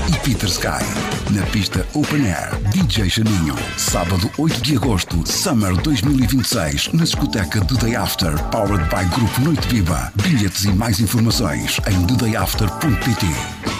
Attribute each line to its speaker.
Speaker 1: e Peter Sky. Na pista Open Air, DJ Janinho. Sábado 8 de agosto, Summer 2026, na discoteca The Day After, powered by Grupo Noite Viva. Bilhetes e mais informações em thedayafter.pt.